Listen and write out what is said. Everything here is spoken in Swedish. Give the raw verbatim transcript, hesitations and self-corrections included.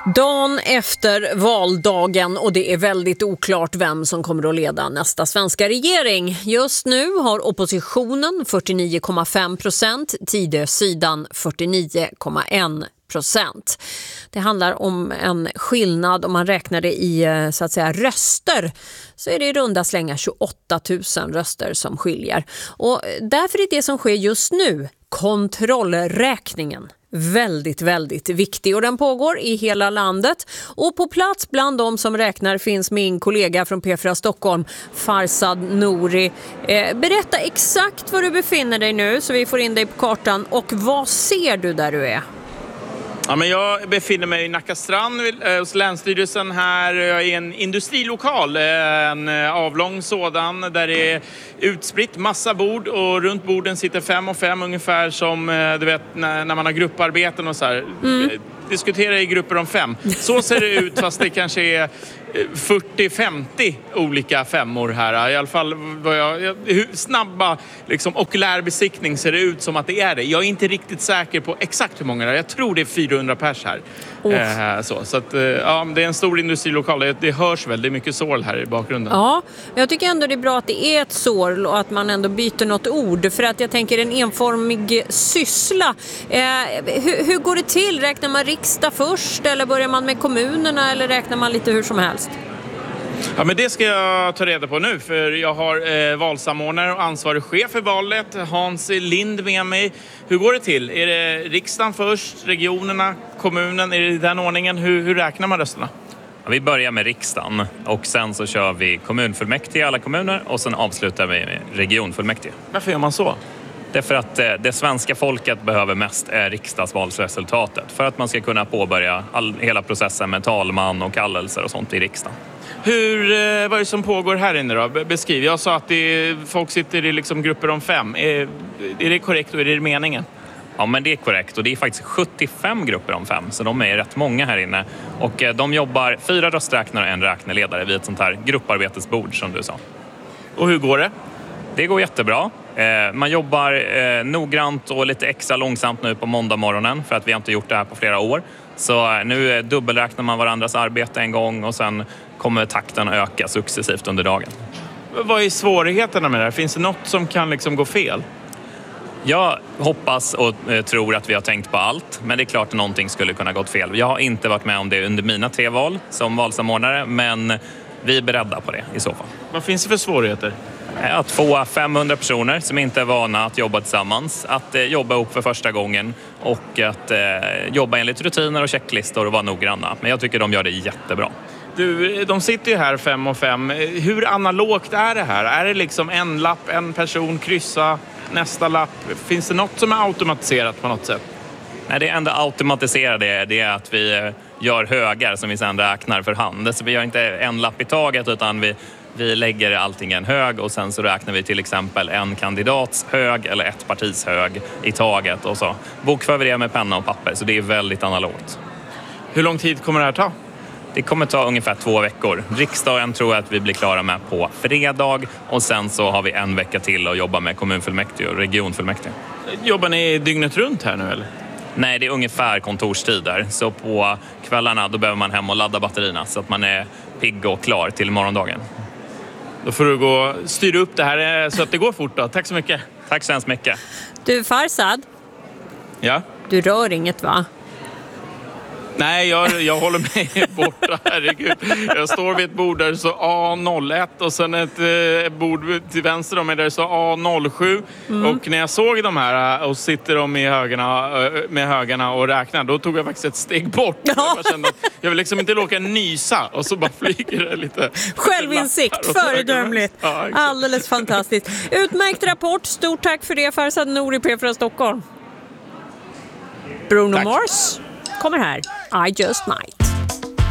Dagen efter valdagen och det är väldigt oklart vem som kommer att leda nästa svenska regering. Just nu har oppositionen fyrtionio komma fem procent, Tidösidan fyrtionio komma en procent. Det handlar om en skillnad om man räknar det i så att säga röster, så är det i runda slängar tjugoåtta tusen röster som skiljer. Och därför är det som sker just nu kontrollräkningen väldigt, väldigt viktig, och den pågår i hela landet. Och på plats bland de som räknar finns min kollega från P fyra Stockholm, Farzad Nouri. Eh, berätta exakt var du befinner dig nu så vi får in dig på kartan, och vad ser du där du är? Ja, men jag befinner mig i Nacka strand hos Länsstyrelsen här. Jag är i en industrilokal, en avlång sådan, där det är utspritt massa bord, och runt borden sitter fem och fem ungefär, som du vet när man har grupparbeten och så här. Mm. Diskutera i grupper om fem. Så ser det ut, fast det kanske är fyrtio femtio olika femmor här. I alla fall vad jag, hur snabba liksom, okulärbesiktning ser det ut som att det är det. Jag är inte riktigt säker på exakt hur många det är. Jag tror det är fyrahundra pers här. Oh. Eh, så så att, eh, ja, det är en stor industrilokal. Det, det hörs väl, det är mycket sorl här i bakgrunden. Ja, jag tycker ändå det är bra att det är ett sorl och att man ändå byter något ord. För att jag tänker en enformig syssla. Eh, hur, hur går det till? Räknar man riksdag först, eller börjar man med kommunerna, eller räknar man lite hur som helst? Ja, men det ska jag ta reda på nu, för jag har eh, valsamordnare och ansvarig chef för valet, Hans Lind, med mig. Hur går det till? Är det riksdagen först, regionerna, kommunen? Är det i den ordningen? Hur, hur räknar man rösterna? Ja, vi börjar med riksdagen och sen så kör vi kommunfullmäktige i alla kommuner, och sen avslutar vi med regionfullmäktige. Varför gör man så? Därför att eh, det svenska folket behöver mest är riksdagsvalsresultatet för att man ska kunna påbörja all, hela processen med talman och kallelser och sånt i riksdagen. Hur, vad är det som pågår här inne då? Beskriv. Jag sa att det är, folk sitter i liksom grupper om fem. Är, är det korrekt och är det meningen? Ja, men det är korrekt, och det är faktiskt sjuttiofem grupper om fem, så de är rätt många här inne. Och de jobbar fyra rösträknare och en räkneledare vid ett sånt här grupparbetesbord som du sa. Och hur går det? Det går jättebra. Man jobbar eh, noggrant och lite extra långsamt nu på måndag morgonen för att vi har inte gjort det här på flera år. Så nu dubbelräknar man varandras arbete en gång, och sen kommer takten att öka successivt under dagen. Vad är svårigheterna med det här? Finns det något som kan liksom gå fel? Jag hoppas och eh, tror att vi har tänkt på allt, men det är klart att någonting skulle kunna gått fel. Jag har inte varit med om det under mina tre val som valsamordnare, men vi är beredda på det i så fall. Vad finns det för svårigheter? Att få femhundra personer som inte är vana att jobba tillsammans, att eh, jobba ihop för första gången, och att eh, jobba enligt rutiner och checklistor och vara noggranna. Men jag tycker de gör det jättebra. Du, de sitter ju här fem och fem. Hur analogt är det här? Är det liksom en lapp, en person, kryssa, nästa lapp? Finns det något som är automatiserat på något sätt? Nej, det enda automatiserade det är att vi gör högar som vi sedan räknar för hand. Så vi gör inte en lapp i taget, utan vi Vi lägger allting i en hög, och sen så räknar vi till exempel en kandidats hög eller ett partis hög i taget, och så bokför vi det med penna och papper, så det är väldigt analogt. Hur lång tid kommer det här ta? Det kommer ta ungefär två veckor. Riksdagen tror jag att vi blir klara med på fredag, och sen så har vi en vecka till att jobba med kommunfullmäktige och regionfullmäktige. Jobbar ni dygnet runt här nu eller? Nej, det är ungefär kontorstider, så på kvällarna då behöver man hem och ladda batterierna så att man är pigg och klar till morgondagen. Då får du gå och styra upp det här så att det går fort då. Tack så mycket. Tack så hemskt mycket. Du, Farzad. Ja? Du rör inget, va? Nej, jag, jag håller mig borta, herregud. Jag står vid ett bord där det står A noll ett, och sen ett eh, bord till vänster om mig där det står A noll sju. Mm. Och när jag såg de här och sitter de i högarna, med högarna och räknar, då tog jag faktiskt ett steg bort. Ja. Jag kände att jag vill liksom inte låka nysa, och så bara flyger det lite. Självinsikt, föredömligt. Ja, alldeles fantastiskt. Utmärkt rapport, stort tack för det, Farzad Nouri, P fyra Stockholm. Bruno Tack. Mars kommer här. I just might.